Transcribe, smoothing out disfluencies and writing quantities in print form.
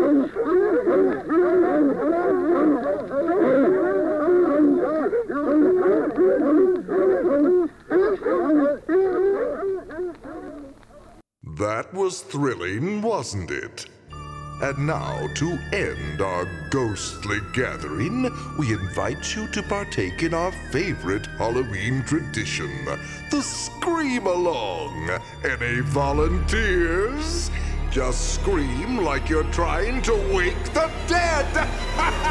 That was thrilling, wasn't it? And now, to end our ghostly gathering, we invite you to partake in our favorite Halloween tradition, the Scream Along. Any volunteers? Just scream like you're trying to wake the dead!